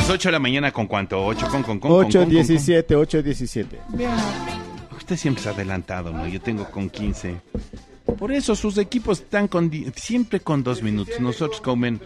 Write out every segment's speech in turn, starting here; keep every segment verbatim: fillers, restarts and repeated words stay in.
ocho de la mañana, ¿con cuánto? ocho con, con, con, ocho con, con, diecisiete, ocho diecisiete. Usted siempre se ha adelantado, ¿no? Yo tengo con quince. Por eso sus equipos están con di- siempre con dos minutos. Nosotros comen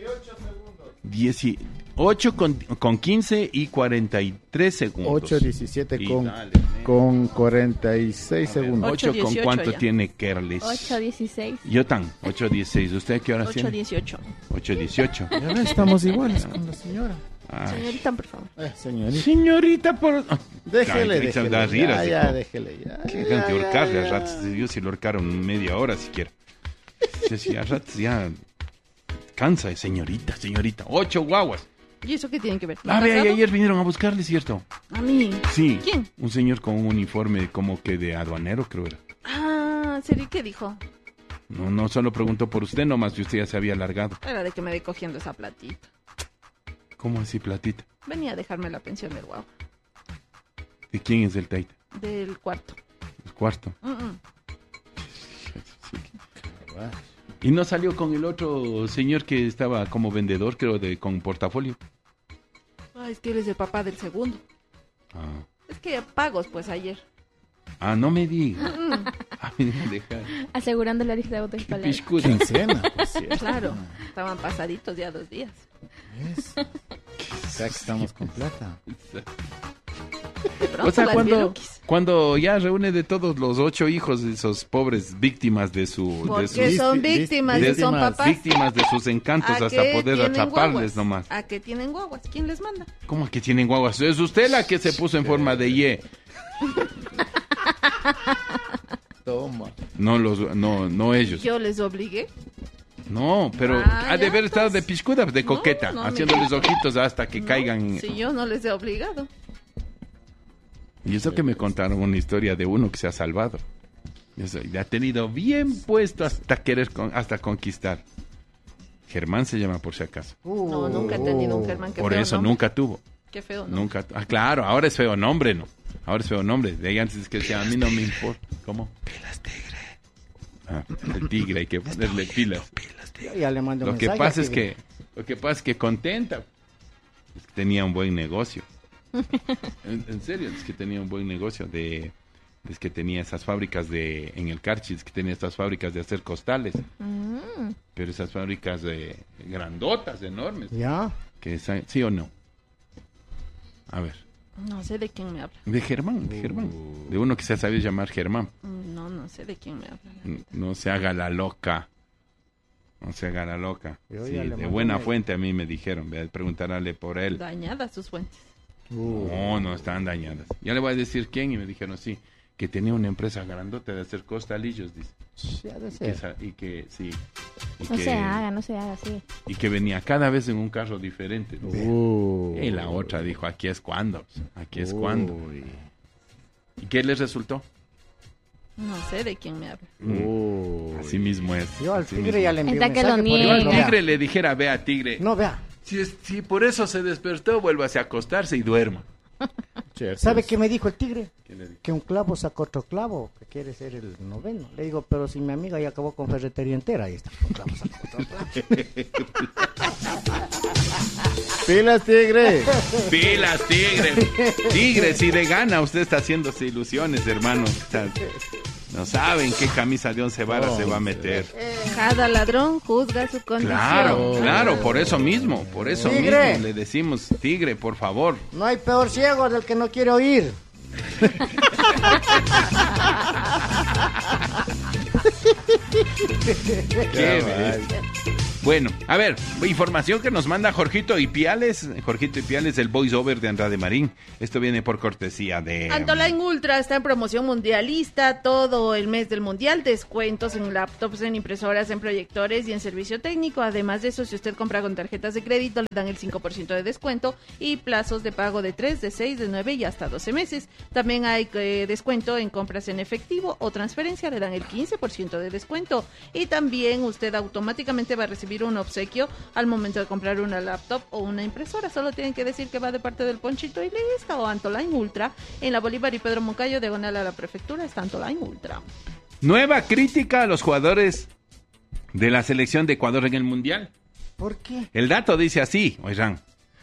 dieciocho con, con quince y cuarenta y tres segundos. ocho diecisiete Y con, dale, con cuarenta y seis segundos. ocho con dieciocho cuánto ya. tiene Kerles. ocho dieciséis. Yo tan, ocho dieciséis. ¿Usted a qué hora ocho tiene? dieciocho. ocho dieciocho. Ya ves, estamos iguales con la señora. Ay. Señorita, por favor. Eh, señorita. Señorita, por... Déjele, Ay, déjele. da Ya, riras, ya, hijo. déjele. Ya, Qué ya, ganas de ya, ahorcarle a ya. ratos. Yo si lo ahorcaron media hora siquiera. Sí, sí, a ratos ya cansa de señorita, señorita. Ocho guaguas. ¿Y eso qué tiene que ver? Ah, ve, ¿Casado? ayer vinieron a buscarle, ¿cierto? A mí. Sí. ¿Quién? Un señor con un uniforme como que de aduanero, creo era. Ah, ¿sería qué dijo? No, no solo preguntó por usted nomás, que usted ya se había largado. Era de que me dé cogiendo esa platita. ¿Cómo así, platita? Venía a dejarme la pensión del guau. ¿De quién es el taita? Del cuarto. El cuarto. Mm, mm. Y no salió con el otro señor que estaba como vendedor, creo, de con portafolio. Ah, es que él es el papá del segundo. Ah, Es que pagos, pues, ayer. ah no me diga. Mm, Ah, me deja dejar. Asegurando la lista de votos Qué escolar. piscuda. Quincena, pues, sí. claro. Estaban pasaditos ya dos días. ¿Ves? O sea que estamos con plata. De pronto, O sea, las cuando, Bielukis. cuando ya reúne de todos los ocho hijos de esos pobres víctimas de su... De Porque sus, son Vícti- víctimas de- y son víctimas. papás. víctimas de sus encantos ¿A hasta qué poder tienen atraparles guaguas? nomás. ¿A qué tienen guaguas? ¿Quién les manda? ¿Cómo que tienen guaguas? Es usted la que se puso en forma de Y. Toma. No los, no, no ellos. Yo les obligué. No, pero Ah, ha de ya, haber estado pues. de piscuda, de No, coqueta, no me haciéndoles gusta. ojitos hasta que No, caigan. Si yo no les he obligado. Y eso que me contaron una historia de uno que se ha salvado. Y eso, le ha tenido bien puesto hasta querer, con- hasta conquistar. Germán se llama por si acaso. No, nunca he tenido un Germán. Qué Por feo eso nombre. nunca tuvo. Qué feo, ¿no? Nunca. Ah, claro, ahora es feo nombre, ¿no? Ahora es feo nombre. De ahí antes es que decía, a mí no me importa. ¿Cómo? Pilas tigre. Ah, el tigre, hay que ponerle pilas. Ya, ya le mando un Lo que mensaje pasa al es tigre. que, lo que pasa es que contenta. Es que tenía un buen negocio. En, en serio, es que tenía un buen negocio de, es que tenía esas fábricas de, en el Carchis, que tenía estas fábricas de hacer costales. Mm. Pero esas fábricas de grandotas, enormes. Ya. Que esa- ¿sí o no? A ver. No sé de quién me habla. De Germán, de Germán. De uno que se ha sabido llamar Germán. No, no sé de quién me habla. la N- neta. No se haga la loca. No se haga la loca. Yo Sí, ya le de mandé buena una- fuente a mí me dijeron. Ve, preguntarle por él. Dañadas sus fuentes. Uh, No, no están dañadas. Ya le voy a decir quién y me dijeron sí. Que tenía una empresa grandota de hacer costalillos, dice. ya de Que ser. esa- y que sí. Y No que, se haga, no se haga así. y que venía cada vez en un carro diferente. dice. Uh, Y la otra dijo, aquí es cuando. Aquí es cuando. Uy. ¿Y qué les resultó? No sé de quién me habla. Uy. Así mismo es. Yo al así tigre mismo. ya le envié un Está que mensaje lo por niega. igual, no Tigre vea. le dijera, vea, tigre. No vea. Si, es- si por eso se despertó, vuélvase a acostarse y duerma. ¿Sabe qué me dijo el tigre? ¿Qué le dijo? Que un clavo saca otro clavo, que quiere ser el noveno. Le digo, pero si mi amiga ya acabó con ferretería entera, ahí está. Un clavo saca otro clavo. ¡Pilas, tigre! Pilas, tigre. Tigre, si de gana usted está haciéndose ilusiones, hermano. O sea, no saben qué camisa de once varas se va a meter. Cada ladrón juzga su condición. Claro, claro, por eso mismo, por eso Tigre. mismo le decimos, tigre, por favor. No hay peor ciego del que no quiere oír. Qué bestia. Bueno, a ver, información que nos manda Jorgito Ipiales, Jorgito Ipiales, el voiceover de Andrade Marín. Esto viene por cortesía de... Antoline Ultra está en promoción mundialista todo el mes del mundial, descuentos en laptops, en impresoras, en proyectores y en servicio técnico. Además de eso, si usted compra con tarjetas de crédito, le dan el cinco por ciento de descuento y plazos de pago de tres, de seis, de nueve y hasta doce meses. También hay eh, descuento en compras en efectivo o transferencia, le dan el quince por ciento de descuento. Y también usted automáticamente va a recibir un obsequio al momento de comprar una laptop o una impresora. Solo tienen que decir que va de parte del Ponchito y listo. O Antoline Ultra en la Bolívar y Pedro Moncayo, diagonal a la prefectura, está Antoline Ultra. Nueva crítica a los jugadores de la selección de Ecuador en el Mundial. ¿Por qué? El dato dice así, oigan.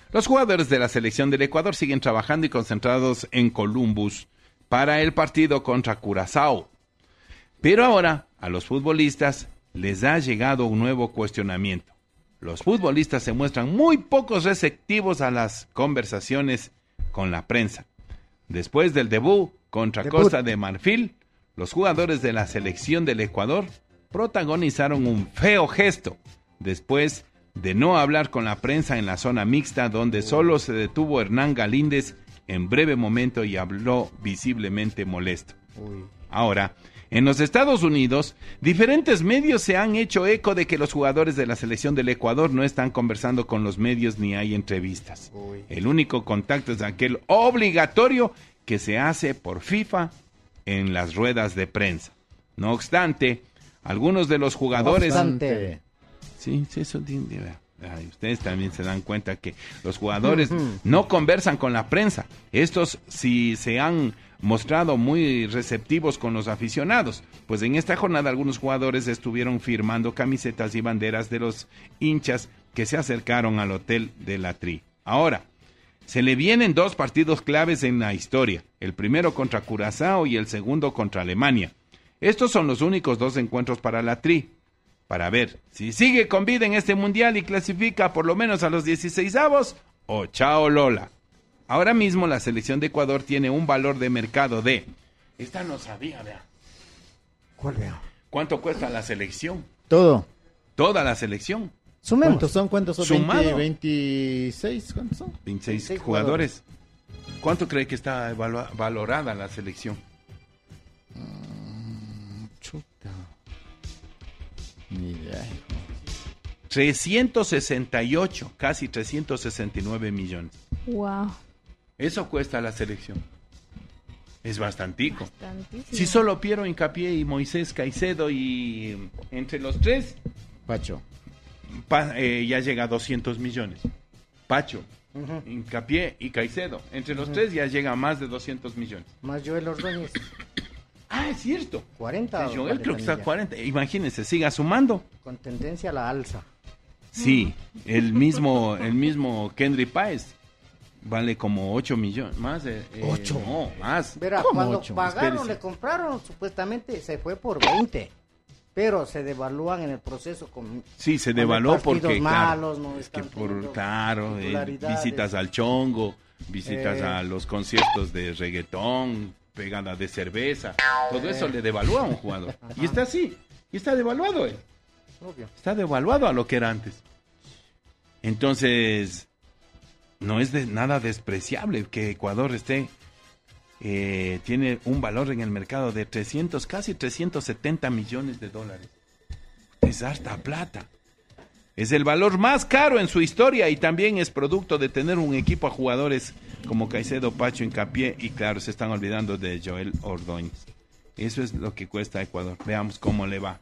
Los jugadores de la selección del Ecuador siguen trabajando y concentrados en Columbus para el partido contra Curazao. Pero ahora a los futbolistas les ha llegado un nuevo cuestionamiento. Los futbolistas se muestran muy pocos receptivos a las conversaciones con la prensa. Después del debut contra Debut. Costa de Marfil, los jugadores de la selección del Ecuador protagonizaron un feo gesto después de no hablar con la prensa en la zona mixta, donde solo se detuvo Hernán Galíndez en breve momento y habló visiblemente molesto. Uy. Ahora, en los Estados Unidos, diferentes medios se han hecho eco de que los jugadores de la selección del Ecuador no están conversando con los medios ni hay entrevistas. Uy. El único contacto es aquel obligatorio que se hace por FIFA en las ruedas de prensa. No obstante, algunos de los jugadores... Bastante. Sí, sí, eso tiene... Ay, ustedes también se dan cuenta que los jugadores no conversan con la prensa. Estos sí se han mostrado muy receptivos con los aficionados, pues en esta jornada algunos jugadores estuvieron firmando camisetas y banderas de los hinchas que se acercaron al hotel de la Tri. Ahora, se le vienen dos partidos claves en la historia, el primero contra Curazao y el segundo contra Alemania. Estos son los únicos dos encuentros para la Tri, para ver si sigue con vida en este mundial y clasifica por lo menos a los dieciseisavos o chao Lola. Ahora mismo la selección de Ecuador tiene un valor de mercado de... Esta no sabía, vea. ¿Cuál vea? ¿Cuánto cuesta la selección? Todo. Toda la selección. Sumemos. ¿Cuántos son? ¿Cuántos son? Sumado. veinte, veintiséis, ¿cuántos son? veintiséis veintiséis jugadores. ¿Cuánto cree que está evalua- valorada la selección? Chuta. Ni idea. trescientos sesenta y ocho, casi trescientos sesenta y nueve millones. Wow. Eso cuesta la selección. Es bastantico. Bastantísimo. Si solo Piero Hincapié y Moisés Caicedo y entre los tres, Pacho. pa- eh, ya llega a doscientos millones. Pacho, Ujú. Hincapié y Caicedo. Entre los tres ya llega a más de doscientos millones. Más Joel Ordóñez. Ah, es cierto. cuarenta. Yo vale creo que está también ya. cuarenta. Imagínense, siga sumando. Con tendencia a la alza. Sí, el mismo, el mismo Kendry Páez vale como ocho millones. Más de... eh, ¿Ocho? No, más. Verá, ¿Cómo cuando ocho? pagaron, Espérese. le compraron, supuestamente se fue por veinte. Pero se devalúan en el proceso con... Sí, se con devaluó partidos porque, malos, claro, no es que están por, teniendo claro, eh, titularidades. visitas al chongo, visitas Eh. a los conciertos de reggaetón, pegada de cerveza, todo eso le devalúa a un jugador. Y está así, y está devaluado él, Obvio. está devaluado a lo que era antes. Entonces, no es de nada despreciable que Ecuador esté, eh, tiene un valor en el mercado de trescientos, casi trescientos setenta millones de dólares. Es harta plata. Es el valor más caro en su historia y también es producto de tener un equipo a jugadores como Caicedo, Pacho, Hincapié y claro, se están olvidando de Joel Ordóñez. Eso es lo que cuesta Ecuador. Veamos cómo le va.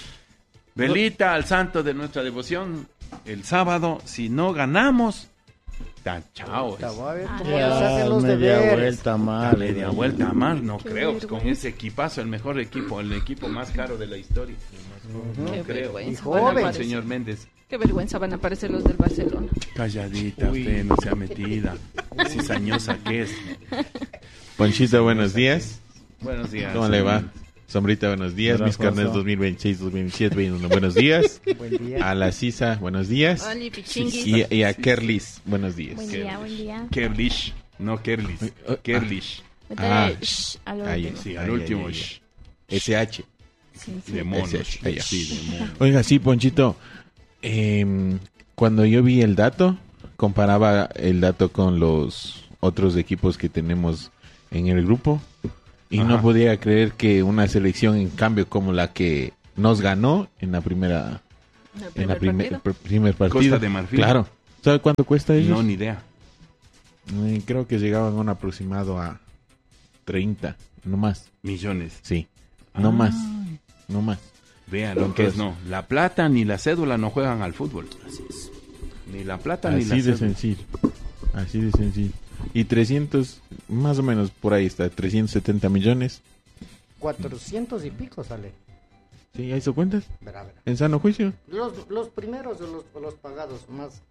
Velita al santo de nuestra devoción el sábado. Si no ganamos, ta, chao. Puta, es voy a ver Ah, cómo Ya, les hacen los media deberes. vuelta ta mal. media vuelta a mal, no Qué creo. Con vergüenza. ese equipazo, el mejor equipo, el equipo más caro de la historia. No Qué creo. vergüenza. Y van a joven. aparecer. Señor Méndez. Qué vergüenza van a aparecer los del Barcelona. Calladita, fe, no sea metida. Cizañosa que es. Ponchito, buenos días. Buenos días. ¿Cómo le va? Sombrita, buenos días. Hola, Mis carnes Alfonso. dos mil veintiséis dos mil veintisiete, veintiuno, buenos días. Buen día. A la Sisa, buenos días. Oli, pichingui. Y, y a Kerlis, buenos días. Buen día, buen día. Kerlish, no Kerlis. Ah. Kerlish. Métele Ah. shh al Ahí, último. Sí, Ay, al ay, último. ay, ay. shh, S H. Sí, sí. De monos. Ese, ahí, ya. Sí, de monos. Oiga, sí, Ponchito. em, cuando yo vi el dato, comparaba el dato con los otros equipos que tenemos en el grupo. Y Ajá. no podía creer que una selección, en cambio, como la que nos ganó en la primera El en primer la primer, partido. pr- primer partido. Costa de Marfil. Claro. ¿Sabe cuánto cuesta ellos? No, ni idea. Eh, Creo que llegaban a un aproximado a treinta, no más. Millones. Sí, no Ah. más, no más. Vea lo que es, no. La plata ni la cédula no juegan al fútbol. Ni la plata ni la Así de cédula. sencillo, así de sencillo. Y trescientos, más o menos por ahí está, trescientos setenta millones. cuatrocientos y pico sale. ¿Sí? ¿Ahí se cuentas? Verá, verá. ¿En sano juicio? Los, los primeros de los, los pagados más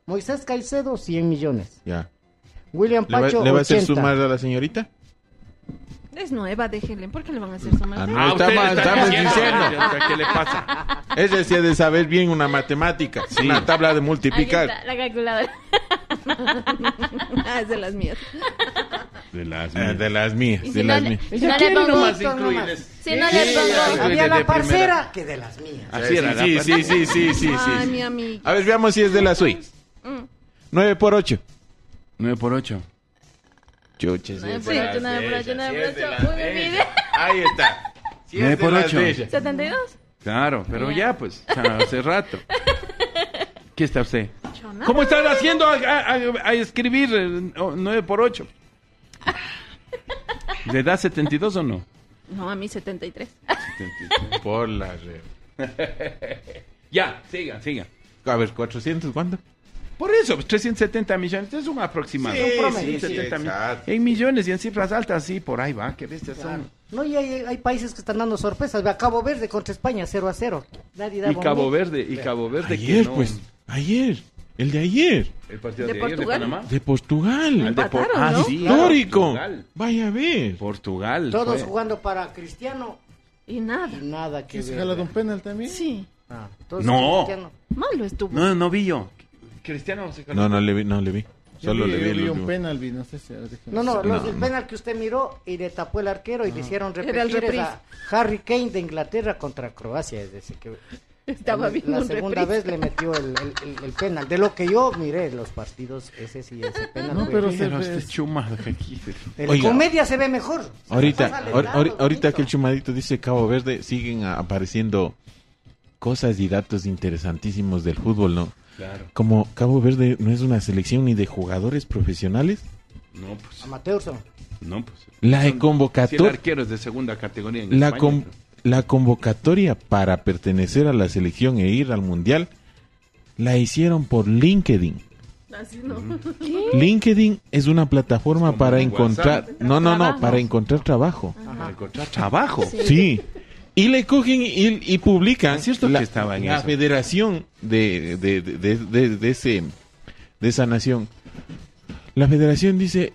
Moisés Caicedo, cien millones. Ya. William ¿Le va, Pacho, le va a hacer ochenta. sumar a la señorita? Es nueva, déjenle. ¿Por qué le van a hacer sumar? Ah, no. Ah, Estamos- usted está estamos diciendo. diciendo. ¿Qué le pasa? Es decir, de saber bien una matemática, una tabla de Ahí multiplicar. está, la calculadora. Ah, es de las mías. De las Eh, de las mías, Y de si las no le, mías. si no le pongo, nomás incluirles. si no le pongo, Había de la primera. parcera que de las mías. Así era, sí, la- sí, sí, sí, sí, Ay, sí. mi amiga. A ver, veamos si es de la S U I. nueve por ocho. nueve por ocho. Chuches. nueve es por de ocho, las nueve por de ocho, ellas, nueve sí por es de ocho. las Uy, de me ellas. olvidé. Ahí está. Sí es nueve de por las ocho. de ellas. ¿setenta y dos? Claro, pero Ya. ya, pues, ya hace rato. ¿Qué está usted? Yo nada. ¿Cómo están haciendo a, a- a- a escribir eh, oh, nueve por ocho? ¿Le da setenta y dos o no? No, a mí setenta y tres. Por la red. Ya, siga, siga. A ver, ¿cuatrocientos cuánto? Por eso, pues, trescientos setenta millones, es un aproximado. Sí, un promedio, trescientos setenta sí, mil- exacto. En millones y en cifras altas, sí, por ahí va, qué bestias Claro. son. No, y hay, hay países que están dando sorpresas. Ve a Cabo Verde contra España, cero a cero. Nadie daba Y un Cabo mil. Verde, y Cabo Verde que Ayer, no- pues. Ayer. El de ayer. El partido ¿De de, ayer de Portugal? Panamá. De Portugal. Al de Por- Empataron, ah, ¿no? sí, Histórico. Portugal. Vaya a ver. Portugal. Todos fue. jugando para Cristiano Y nada. y nada que ¿Que se ver. jala de un penal también? Sí. Ah, todos No. Cristiano. Malo estuvo. No, no vi yo. Cristiano se No, no le vi, no le vi. Yo Solo vi, le vi yo el vi un último. penal, vi, no sé si... déjame- No, no, No, los- el no. penal que usted miró y le tapó el arquero y le hicieron Era el repetir reprise. a Harry Kane de Inglaterra contra Croacia. Es decir, que Estaba la viendo un segunda reprise. vez le metió el, el- el- el penal. De lo que yo miré los partidos, ese sí, ese penal. No, fue- pero Pero se- este chuma de aquí. En Oiga. comedia se ve mejor. Ahorita, Sale ahor- lado, ahor- ahorita bonito. que el chumadito dice Cabo Verde, siguen a- apareciendo cosas y datos interesantísimos del fútbol, ¿no? Claro. Como Cabo Verde no es una selección ni de jugadores profesionales, No, pues. Amateur son. No, pues. la Son- Si el convocatoria, arquero es de segunda categoría en la, España, con- pues. la convocatoria para pertenecer a la selección e ir al mundial la hicieron por LinkedIn. Así no. LinkedIn es una plataforma Como para un encontrar, WhatsApp. no, no, no, Trabajo. para encontrar trabajo. Para encontrar trabajo. Sí. Y le cogen y, y publican Es cierto la, que estaba en la eso. federación de, de, de, de, de- de ese, de esa nación. La federación dice,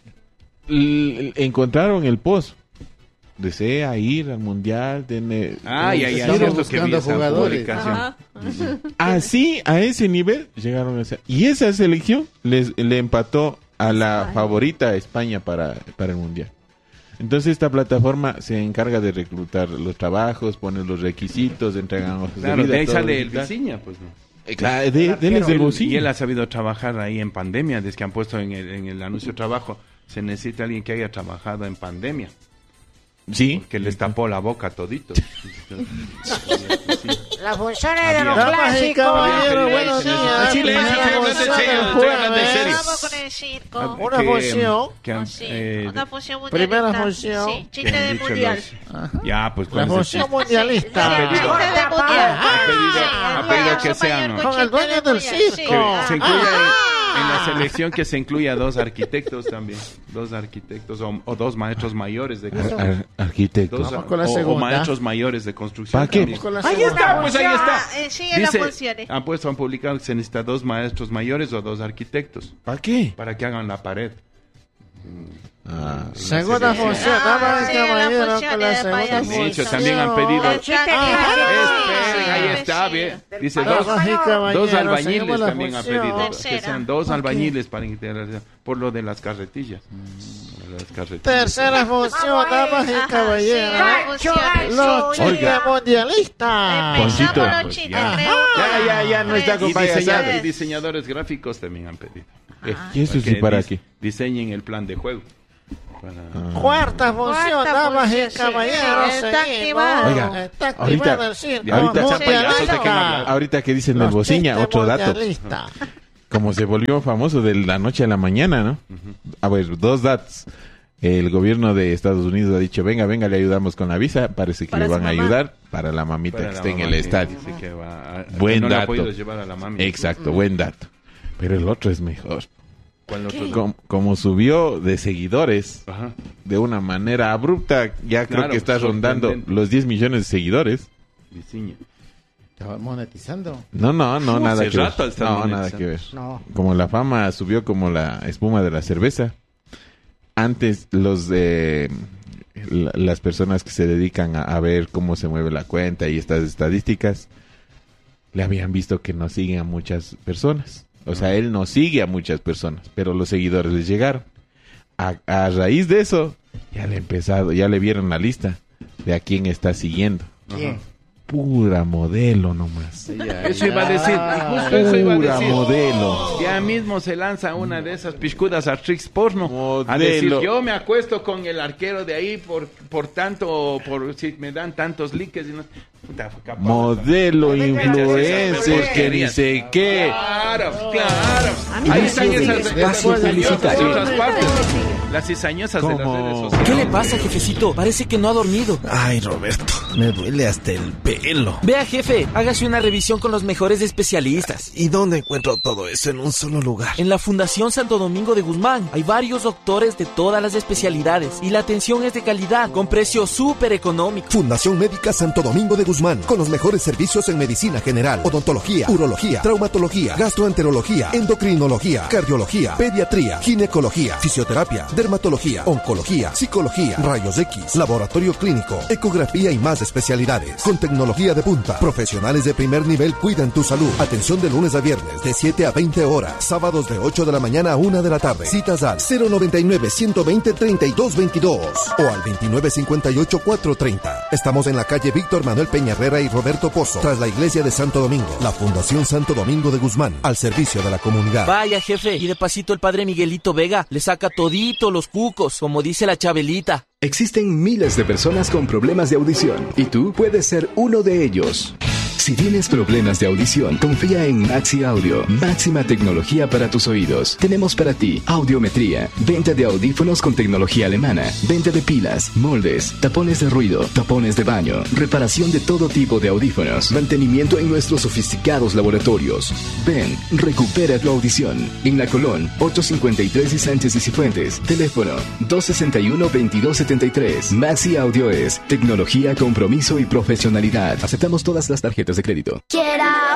l- encontraron el post. Desea ir al mundial. Tiene, Ah, ya, ya, Estamos es cierto que buscando vi esa jugadores. publicación. Ajá. Así, a ese nivel, llegaron a esa. Y esa selección les, le empató a la España. favorita a España para, para el mundial. Entonces esta plataforma se encarga de reclutar los trabajos, pone los requisitos, entregan hojas Claro, de vida. de ahí todo sale el digital. Viciña, pues no. Eh, Claro, de, de él es del Él- bolsillo. Y él ha sabido trabajar ahí en pandemia, desde que han puesto en el, en el anuncio de trabajo, se necesita alguien que haya trabajado en pandemia, Sí. que les tapó la boca a toditos. La función es de los Damas y caballeros, buenos días. Silencio, Primera estoy hablando en función serio, del estoy hablando en jueves. serio. Vamos con el circo. Una Que, función. que han- Oh, sí, eh, una función mundialista. Primera función. Sí, que chiste han de dicho mundial. los- Ya, pues La con ese función chiste. mundialista. Sí, chiste de mundial. Ha pedido, Sí, ha pedido que Mayor sean, ¿no? con Con el chiste de dueño del mundial, circo. sí. Que se incluya Ah. en, en la selección, que se incluya dos arquitectos también, dos arquitectos o, o dos maestros mayores de construcción. Ar- arquitectos. Dos, Vamos con la o- o, segunda. maestros mayores de construcción. ¿Para qué? también. Con la Ahí segunda. está, pues ahí está. Ah, eh, sigue las funciones. han puesto, han publicado que se necesita dos maestros mayores o dos arquitectos ¿Para qué? para que hagan la pared. Ah, Segunda función. Damas y sigue la caballeros, función con la de segunda payaso. De hecho, función. también han pedido. El chiste de Esperen, ahí sí, está, sí. bien. Dice dos, Damas y caballeros, dos seguimos albañiles la también han función. pedido. Que Tercera. sean dos albañiles para integrar por lo de las carretillas. Por lo de las carretillas. Tercera función, damas y Ajá, caballeros. sigue las funciones. Los chistes Oiga. mundialistas. Ponchito. Empezamos los Pues chistes, ya. creo. Ya, ya, ya, no está Tres. con Y, payasadas. diseña- y diseñadores gráficos también han pedido. Eh, ¿Y eso sí Que para dis- qué? Diseñen el plan de juego. Para- Ah. Cuarta función, Cuarta damas función, y sí. caballeros. Está seguimos. activado. Oiga, Está activado ahorita- el circo. Ya, ahorita- sean payasos, ¿de qué me habla? Ahorita que dicen del Los bociña, chistes otro dato. mundialistas. Como se volvió famoso de la noche a la mañana, ¿no? A ver, dos datos. El gobierno de Estados Unidos ha dicho, venga, venga, le ayudamos con la visa. Parece que Para le su van a mamá. ayudar para la mamita para que la esté en mamá el que estadio. dice que va a- que Buen no le ha dato. podido llevar a la mami. Exacto, buen dato. Pero el otro es mejor. ¿Cuál otro? Com- como subió de seguidores Ajá. de una manera abrupta, ya creo Claro, que está rondando sorprendente. los diez millones de seguidores. Viciña. Estaba monetizando. No, no, no, Uh, nada hace que ver. rato está No, monetizando. nada que ver. No. Como la fama subió como la espuma de la cerveza, antes los de la- las personas que se dedican a, a ver cómo se mueve la cuenta y estas estadísticas, le habían visto que no siguen a muchas personas. O sea, él no sigue a muchas personas, pero los seguidores les llegaron. A, a raíz de eso, ya le empezado, ya le vieron la lista de a quién está siguiendo. ¿Quién? Pura modelo nomás. Eso iba a decir, y justo eso iba a Pura decir. modelo. Ya mismo se lanza una de esas piscudas actriz porno Modelo. a decir, yo me acuesto con el arquero de ahí por por tanto, por si me dan tantos likes y no... Puta, capaz. Modelo, influencer, que ni sé qué. Claro, claro. A mí Ahí me están sigue. esas, Espacio esas cizañosas de publicitario. otras partes. Las cizañosas de las ¿Cómo? redes sociales. ¿Qué le pasa, jefecito? Parece que no ha dormido. Ay, Roberto, me duele hasta el pelo. Vea, jefe, hágase una revisión con los mejores especialistas. ¿Y dónde encuentro todo eso en un solo lugar? En la Fundación Santo Domingo de Guzmán hay varios doctores de todas las especialidades y la atención es de calidad, con precio súper económico. Fundación Médica Santo Domingo de Guzmán, con los mejores servicios en medicina general, odontología, urología, traumatología, gastroenterología, endocrinología, cardiología, pediatría, ginecología, fisioterapia, dermatología, oncología, psicología, rayos X, laboratorio clínico, ecografía y más especialidades. Con tecnología de punta, profesionales de primer nivel cuidan tu salud. Atención de lunes a viernes de siete a veinte horas, sábados de ocho de la mañana a una de la tarde. Citas al cero noventa y nueve, ciento veinte, treinta y dos veintidós o al veintinueve cincuenta y ocho, cuatrocientos treinta. Estamos en la calle Víctor Manuel Peña Herrera y Roberto Pozo, tras la iglesia de Santo Domingo. La Fundación Santo Domingo de Guzmán, al servicio de la comunidad. Vaya, jefe, y de pasito el padre Miguelito Vega le saca todito los cucos, como dice la Chabelita. Existen miles de personas con problemas de audición y tú puedes ser uno de ellos. Si tienes problemas de audición, confía en Maxi Audio, máxima tecnología para tus oídos. Tenemos para ti audiometría, venta de audífonos con tecnología alemana, venta de pilas, moldes, tapones de ruido, tapones de baño, reparación de todo tipo de audífonos, mantenimiento en nuestros sofisticados laboratorios. Ven, recupera tu audición. En La Colón, ochocientos cincuenta y tres y Sánchez y Cifuentes. Teléfono dos sesenta y uno, veintidós setenta y tres. Maxi Audio es tecnología, compromiso y profesionalidad. Aceptamos todas las tarjetas de crédito. Quiera